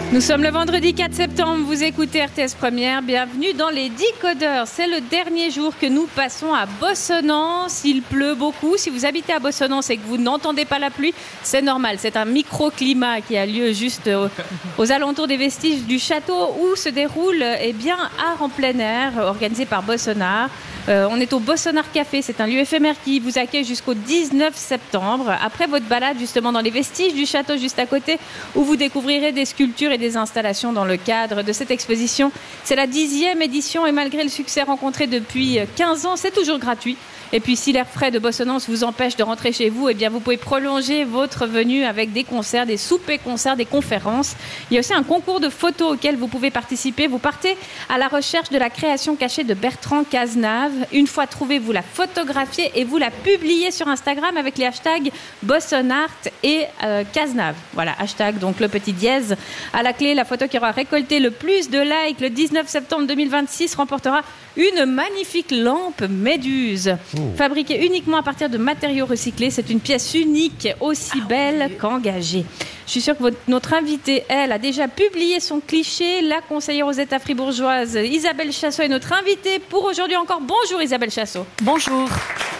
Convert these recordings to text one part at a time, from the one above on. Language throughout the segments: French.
Nous sommes le vendredi 4 septembre, vous écoutez RTS Première, bienvenue dans les Décodeurs. C'est le dernier jour que nous passons à Bossonnance, il pleut beaucoup. Si vous habitez à Bossonnance et que vous n'entendez pas la pluie, c'est normal, c'est un microclimat qui a lieu juste aux alentours des vestiges du château où se déroule art en plein air organisé par Bossonnard. On est au Bossonnard Café, c'est un lieu éphémère qui vous accueille jusqu'au 19 septembre. Après votre balade justement dans les vestiges du château juste à côté, où vous découvrirez des sculptures et des installations dans le cadre de cette exposition. C'est la 10e édition et malgré le succès rencontré depuis 15 ans, c'est toujours gratuit. Et puis si l'air frais de Bossonnance vous empêche de rentrer chez vous, eh bien vous pouvez prolonger votre venue avec des concerts, des soupers-concerts, des conférences. Il y a aussi un concours de photos auquel vous pouvez participer. Vous partez à la recherche de la création cachée de Bertrand Cazenave. Une fois trouvée, vous la photographiez et vous la publiez sur Instagram avec les hashtags Bossonart et Cazenave. Voilà, hashtag donc le petit dièse. À la clé, la photo qui aura récolté le plus de likes le 19 septembre 2026 remportera une magnifique lampe Méduse. Fabriquée uniquement à partir de matériaux recyclés, c'est une pièce unique, aussi belle qu'engagée. Je suis sûre que notre invitée, elle, a déjà publié son cliché. La conseillère aux États fribourgeoise, Isabelle Chassot, est notre invitée pour aujourd'hui encore. Bonjour Isabelle Chassot. Bonjour.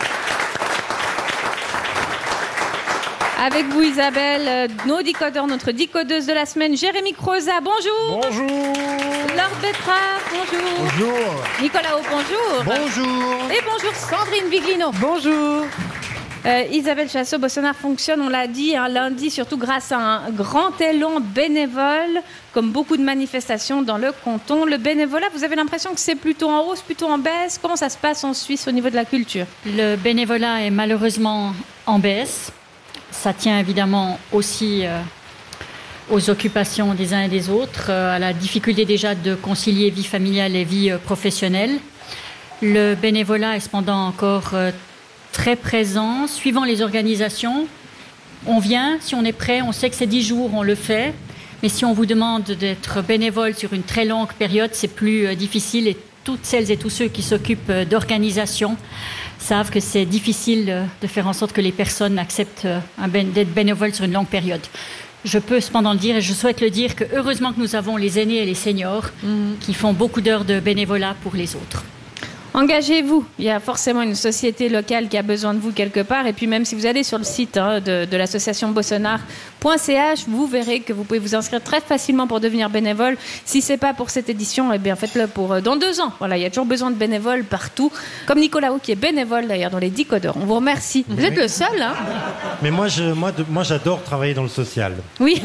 Avec vous Isabelle, nos décodeurs, notre décodeuse de la semaine, Jérémy Croza, bonjour. Bonjour. Laure Betrave, bonjour. Bonjour. Nicolas Haut, bonjour. Bonjour. Et bonjour Sandrine Viglino. Bonjour. Isabelle Chassot, Bossonnard fonctionne, on l'a dit, lundi, surtout grâce à un grand élan bénévole, comme beaucoup de manifestations dans le canton. Le bénévolat, vous avez l'impression que c'est plutôt en hausse, plutôt en baisse? Comment ça se passe en Suisse au niveau de la culture? Le bénévolat est malheureusement en baisse. Ça tient évidemment aussi aux occupations des uns et des autres, à la difficulté déjà de concilier vie familiale et vie professionnelle. Le bénévolat est cependant encore très présent, suivant les organisations. On vient, si on est prêt, on sait que c'est 10 jours, on le fait. Mais si on vous demande d'être bénévole sur une très longue période, c'est plus difficile. Et toutes celles et tous ceux qui s'occupent d'organisation savent que c'est difficile de faire en sorte que les personnes acceptent d'être bénévoles sur une longue période. Je peux cependant dire, et je souhaite le dire, que heureusement que nous avons les aînés et les seniors qui font beaucoup d'heures de bénévolat pour les autres. Engagez-vous, il y a forcément une société locale qui a besoin de vous quelque part, et puis même si vous allez sur le site de l'association bossonnard.ch, vous verrez que vous pouvez vous inscrire très facilement pour devenir bénévole. Si c'est pas pour cette édition, eh bien faites-le pour dans 2 ans. Voilà, il y a toujours besoin de bénévoles partout, comme Nicolas Haut qui est bénévole d'ailleurs dans les Décodeurs. On vous remercie. Vous êtes le seul, hein? Mais moi j'adore travailler dans le social. Oui.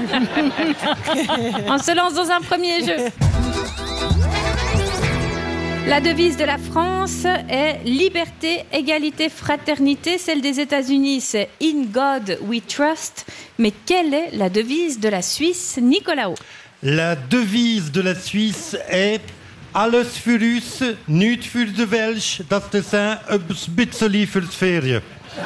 On se lance dans un premier jeu. La devise de la France est liberté, égalité, fraternité. Celle des États-Unis, c'est In God We Trust. Mais quelle est la devise de la Suisse, Nicolas Haut? La devise de la Suisse est Alles für uns, nichts für die Welt, das ist ein bisschen fürs Ferien.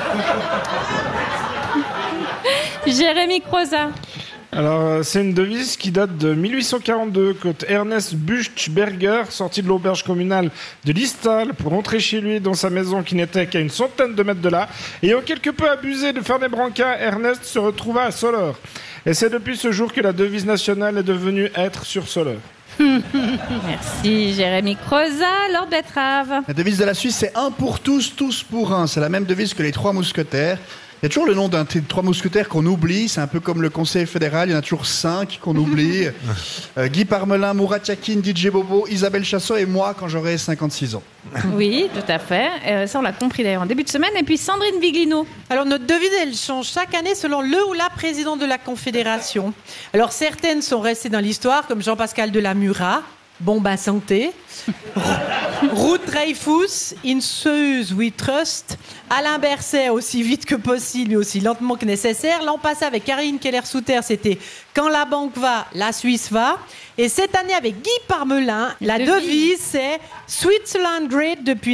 Jérémy Croza. Alors, c'est une devise qui date de 1842, quand Ernest Buchberger, sorti de l'auberge communale de Listal pour rentrer chez lui dans sa maison qui n'était qu'à une centaine de mètres de là, ayant quelque peu abusé de Ferney Branca, Ernest se retrouva à Soleure. Et c'est depuis ce jour que la devise nationale est devenue être sur Soleure. Merci Jérémy Croza. Laure Betrave. La devise de la Suisse, c'est un pour tous, tous pour un. C'est la même devise que les 3 mousquetaires. Il y a toujours le nom d'un des 3 mousquetaires qu'on oublie. C'est un peu comme le Conseil fédéral. Il y en a toujours 5 qu'on oublie. Guy Parmelin, Murat Yakin, DJ Bobo, Isabelle Chassot et moi quand j'aurai 56 ans. Oui, tout à fait. Ça, on l'a compris d'ailleurs en début de semaine. Et puis Sandrine Viglino. Alors, notre devise, elle change chaque année selon le ou la présidente de la Confédération. Alors, certaines sont restées dans l'histoire, comme Jean-Pascal Delamura. Bon, bah, santé. Ruth Dreyfus, In Zeus We Trust. Alain Berset, aussi vite que possible, mais aussi lentement que nécessaire. L'an passé, avec Karine Keller-Souter, c'était Quand la banque va, la Suisse va. Et cette année, avec Guy Parmelin, la devise, c'est Switzerland Great depuis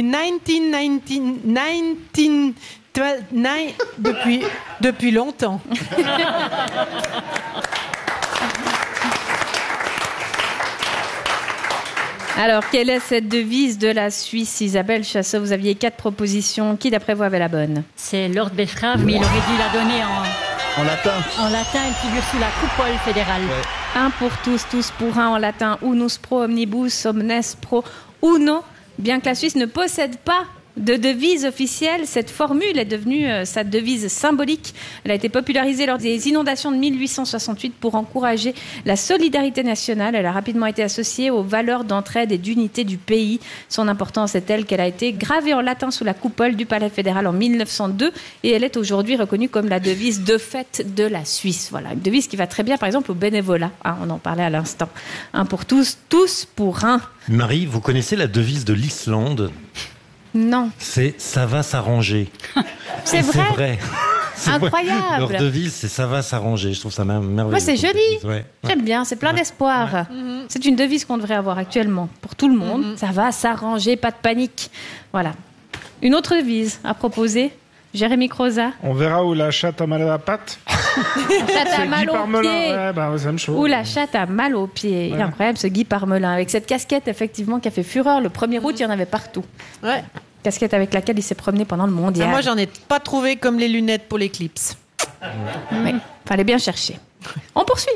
1919. Depuis longtemps. Alors, quelle est cette devise de la Suisse, Isabelle Chassot? Vous aviez 4 propositions. Qui, d'après vous, avait la bonne? C'est Lord Betrave, mais il aurait dû la donner En latin. En latin, elle figure sous la coupole fédérale. Un pour tous, tous pour un en latin. Unus pro omnibus, omnes pro uno. Bien que la Suisse ne possède pas de devise officielle, cette formule est devenue sa devise symbolique. Elle a été popularisée lors des inondations de 1868 pour encourager la solidarité nationale. Elle a rapidement été associée aux valeurs d'entraide et d'unité du pays. Son importance est telle qu'elle a été gravée en latin sous la coupole du Palais fédéral en 1902 et elle est aujourd'hui reconnue comme la devise de fête de la Suisse. Voilà, une devise qui va très bien par exemple au bénévolat. On en parlait à l'instant. Un pour tous, tous pour un. Marie, vous connaissez la devise de l'Islande ? Non. C'est « ça va s'arranger ». C'est Et vrai. C'est vrai. C'est Incroyable. vrai. Leur devise, c'est « ça va s'arranger ». Je trouve ça merveilleux. Ouais, c'est joli. Ouais. J'aime bien, c'est plein d'espoir. C'est une devise qu'on devrait avoir actuellement pour tout le monde. Ça va s'arranger, pas de panique. Voilà. Une autre devise à proposer, Jérémy Croza. On verra où la chatte a mal à la patte. Chatte à C'est mal Guy aux Parmelin. pieds. Ouais, bah, c'est la même chose. Ou la chatte a mal aux pieds. Il est incroyable ce Guy Parmelin. Avec cette casquette, effectivement, qui a fait fureur. Le 1er août, il y en avait partout. Ouais. Casquette avec laquelle il s'est promené pendant le mondial. Moi, j'en ai pas trouvé comme les lunettes pour l'éclipse. Oui, fallait bien chercher. On poursuit.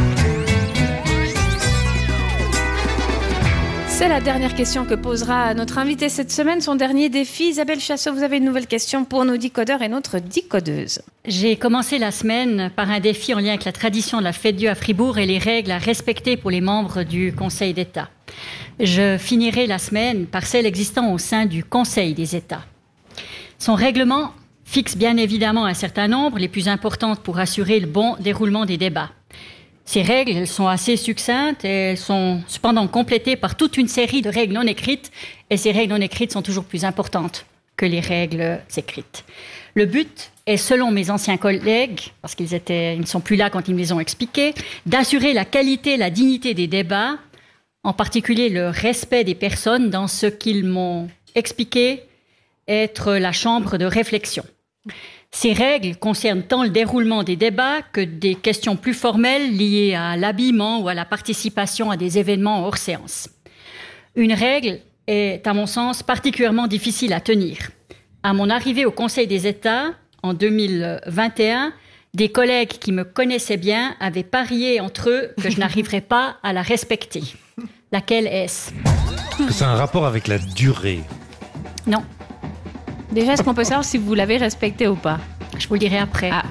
C'est la dernière question que posera notre invité cette semaine, son dernier défi. Isabelle Chassot, vous avez une nouvelle question pour nos decodeurs et notre decodeuse. J'ai commencé la semaine par un défi en lien avec la tradition de la Fête Dieu à Fribourg et les règles à respecter pour les membres du Conseil d'État. Je finirai la semaine par celle existant au sein du Conseil des États. Son règlement fixe bien évidemment un certain nombre, les plus importantes pour assurer le bon déroulement des débats. Ces règles, elles sont assez succinctes et elles sont cependant complétées par toute une série de règles non écrites. Et ces règles non écrites sont toujours plus importantes que les règles écrites. Le but est, selon mes anciens collègues, parce qu'ils ne sont plus là quand ils me les ont expliqués, d'assurer la qualité et la dignité des débats, en particulier le respect des personnes dans ce qu'ils m'ont expliqué être la chambre de réflexion. Ces règles concernent tant le déroulement des débats que des questions plus formelles liées à l'habillement ou à la participation à des événements hors séance. Une règle est, à mon sens, particulièrement difficile à tenir. À mon arrivée au Conseil des États, en 2021, des collègues qui me connaissaient bien avaient parié entre eux que je n'arriverais pas à la respecter. Laquelle est-ce ? C'est un rapport avec la durée. Non, Déjà, est-ce qu'on peut savoir si vous l'avez respecté ou pas ? je vous le dirai après. Ah.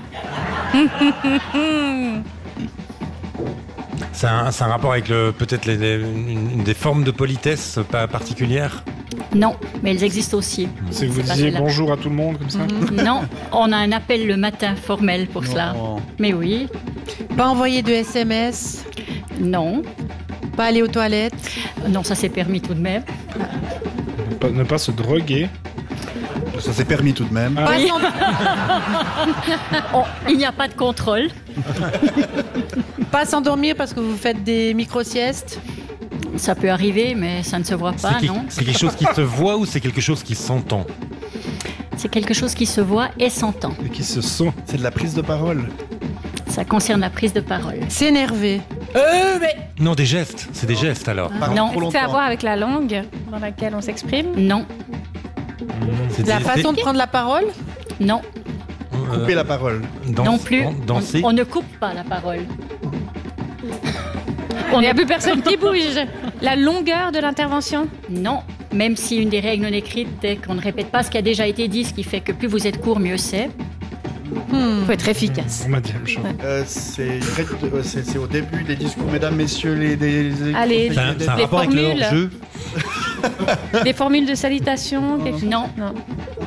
C'est un rapport avec peut-être une des formes de politesse pas particulières. Non, mais elles existent aussi. C'est que vous pas disiez celle-là. bonjour à tout le monde, comme ça. Non, on a un appel le matin formel pour cela. Non. Mais oui, Pas envoyer de SMS, non, pas aller aux toilettes. non, ça c'est permis tout de même. Ne pas se droguer. Ça s'est permis tout de même. Ah Pas oui. s'en- Oh, il n'y a pas de contrôle. Pas s'endormir parce que vous faites des micro-siestes. Ça peut arriver, mais ça ne se voit pas, non. C'est quelque chose qui se voit ou c'est quelque chose qui s'entend ? C'est quelque chose qui se voit et s'entend. Et qui se sont. C'est de la prise de parole. Ça concerne la prise de parole. S'énerver. Non, des gestes. C'est des gestes alors. Parler Non. trop Est-ce que ça a à longtemps. voir avec la langue dans laquelle on s'exprime ? Non, C'est La façon de prendre la parole. non, Couper la parole. non plus. Danser. On ne coupe pas la parole. Il n'y a plus personne qui bouge. La longueur de l'intervention ? Non, même si une des règles non écrites est qu'on ne répète pas ce qui a déjà été dit, ce qui fait que plus vous êtes court, mieux c'est. Il faut être efficace. On m'a dit la même chose. C'est c'est au début des discours, mesdames, messieurs, Allez, C'est un Les rapport avec le formules. hors-jeu. Des formules de salutation quelque chose ? Non. Non.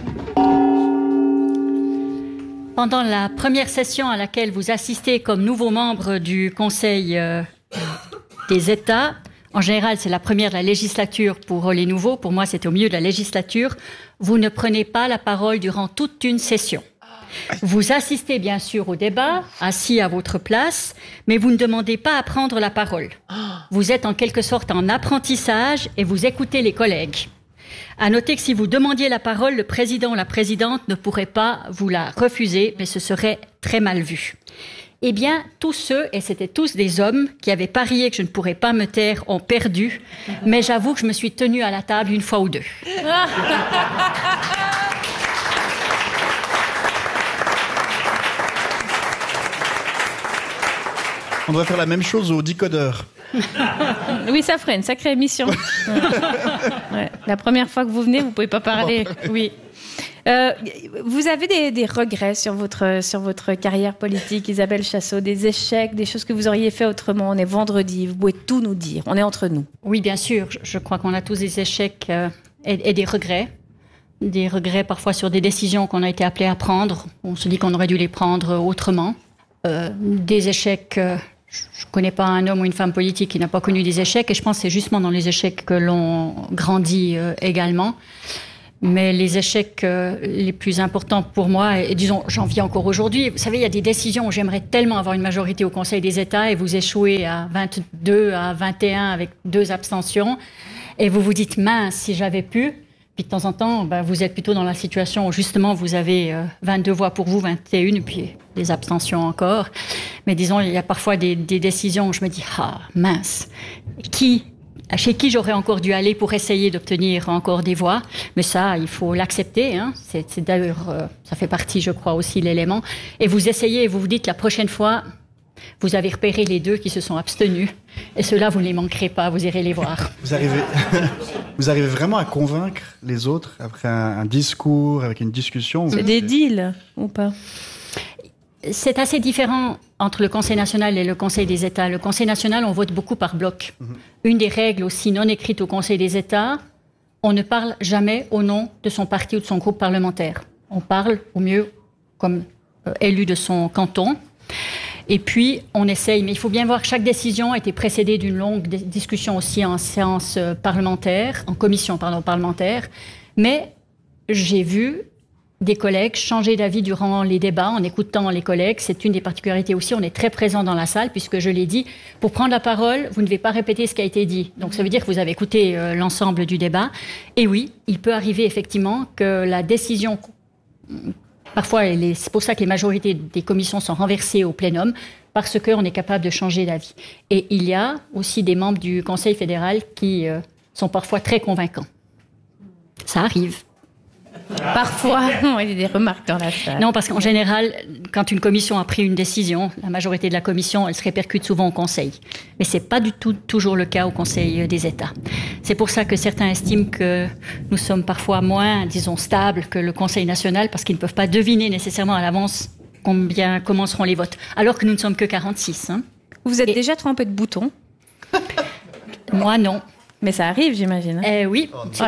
Pendant la première session à laquelle vous assistez comme nouveau membre du Conseil des États, en général c'est la première de la législature pour les nouveaux, pour moi c'était au milieu de la législature, vous ne prenez pas la parole durant toute une session. Vous assistez bien sûr au débat, assis à votre place, mais vous ne demandez pas à prendre la parole. Vous êtes en quelque sorte en apprentissage et vous écoutez les collègues. À noter que si vous demandiez la parole, le président ou la présidente ne pourrait pas vous la refuser, mais ce serait très mal vu. Eh bien, tous ceux, et c'était tous des hommes, qui avaient parié que je ne pourrais pas me taire, ont perdu. Mais j'avoue que je me suis tenue à la table une fois ou deux. On devrait faire la même chose aux décodeurs. Oui, ça ferait une sacrée émission. Ouais. La première fois que vous venez, vous pouvez pas parler. Oui. Vous avez des regrets sur votre carrière politique, Isabelle Chassot, des échecs, des choses que vous auriez fait autrement. On est vendredi, vous pouvez tout nous dire. On est entre nous. Oui, bien sûr. Je crois qu'on a tous des échecs et des regrets. Des regrets parfois sur des décisions qu'on a été appelés à prendre. On se dit qu'on aurait dû les prendre autrement. Des échecs... je ne connais pas un homme ou une femme politique qui n'a pas connu des échecs. Et je pense que c'est justement dans les échecs que l'on grandit également. Mais les échecs les plus importants pour moi, et disons, j'en vis encore aujourd'hui. Vous savez, il y a des décisions où j'aimerais tellement avoir une majorité au Conseil des États et vous échouez à 22 à 21 avec 2 abstentions. Et vous vous dites, mince, si j'avais pu. Puis de temps en temps, vous êtes plutôt dans la situation où justement vous avez 22 voix pour vous, 21, et puis des abstentions encore. Mais disons, il y a parfois des décisions où je me dis, ah mince, chez qui j'aurais encore dû aller pour essayer d'obtenir encore des voix. Mais ça, il faut l'accepter. Hein. C'est d'ailleurs, ça fait partie, je crois, aussi de l'élément. Et vous essayez et vous vous dites la prochaine fois, vous avez repéré les 2 qui se sont abstenus. Et ceux-là, vous ne les manquerez pas, vous irez les voir. Vous arrivez vraiment à convaincre les autres après un discours, avec une discussion? C'est des deals ou pas? C'est assez différent entre le Conseil national et le Conseil des États. Le Conseil national, on vote beaucoup par bloc. Une des règles aussi non écrites au Conseil des États, on ne parle jamais au nom de son parti ou de son groupe parlementaire. On parle au mieux comme élu de son canton. Et puis, on essaye, mais il faut bien voir que chaque décision a été précédée d'une longue discussion aussi en séance parlementaire, en commission parlementaire. Mais j'ai vu des collègues changer d'avis durant les débats, en écoutant les collègues. C'est une des particularités aussi. On est très présent dans la salle, puisque je l'ai dit, pour prendre la parole, vous ne devez pas répéter ce qui a été dit. Donc ça veut dire que vous avez écouté l'ensemble du débat. Et oui, il peut arriver effectivement que la décision... Parfois, c'est pour ça que les majorités des commissions sont renversées au plénum, parce qu'on est capable de changer d'avis. Et il y a aussi des membres du Conseil fédéral qui sont parfois très convaincants. Ça arrive. Parfois, il y a des remarques dans la salle. Non, parce qu'en général, quand une commission a pris une décision, la majorité de la commission, elle se répercute souvent au Conseil. Mais ce n'est pas du tout toujours le cas au Conseil des États. C'est pour ça que certains estiment que nous sommes parfois moins, disons, stables que le Conseil national, parce qu'ils ne peuvent pas deviner nécessairement à l'avance comment seront les votes. Alors que nous ne sommes que 46. Hein. Vous êtes déjà trempé de boutons? Moi, non. Mais ça arrive, j'imagine. Oui, c'est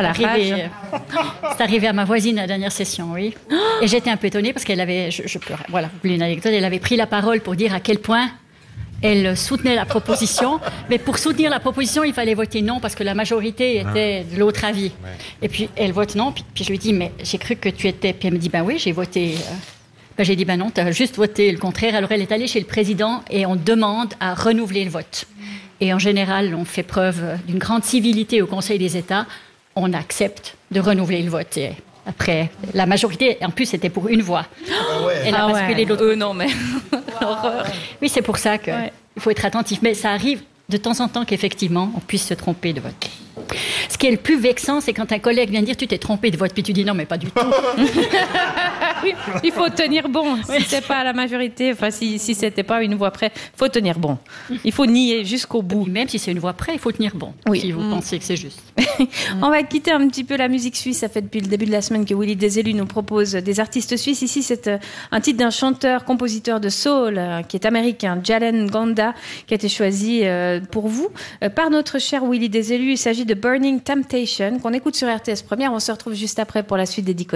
arrivé à ma voisine à la dernière session, oui. Et j'étais un peu étonnée parce qu'elle avait, je pleurais, voilà, vous voulez une anecdote, elle avait pris la parole pour dire à quel point elle soutenait la proposition. Mais pour soutenir la proposition, il fallait voter non parce que la majorité était de l'autre avis. Ouais. Et puis elle vote non, puis je lui dis, mais j'ai cru que tu étais... Puis elle me dit, ben oui, j'ai voté... j'ai dit, ben non, tu as juste voté le contraire. Alors elle est allée chez le président et on demande à renouveler le vote. Et en général, on fait preuve d'une grande civilité au Conseil des États. On accepte de renouveler le vote. Et après, la majorité, en plus, c'était pour une voix. Elle a basculé de l'autre. Non, mais... L'horreur. Oui, c'est pour ça qu'il faut être attentif. Mais ça arrive de temps en temps qu'effectivement, on puisse se tromper de vote. Ce qui est le plus vexant, c'est quand un collègue vient dire « tu t'es trompé de vote », puis tu dis « non, mais pas du tout ». Oui, il faut tenir bon. Si c'est pas la majorité, enfin si c'était pas une voix près, faut tenir bon. Il faut nier jusqu'au bout. Même si c'est une voix près, il faut tenir bon. Oui. Si vous pensez que c'est juste. On va quitter un petit peu la musique suisse. Ça fait depuis le début de la semaine que Willy Desélus nous propose des artistes suisses. Ici, c'est un titre d'un chanteur-compositeur de soul qui est américain, Jalen Gonda, qui a été choisi pour vous par notre cher Willy Desélus. Il s'agit de Burning Temptation qu'on écoute sur RTS Première. On se retrouve juste après pour la suite des 10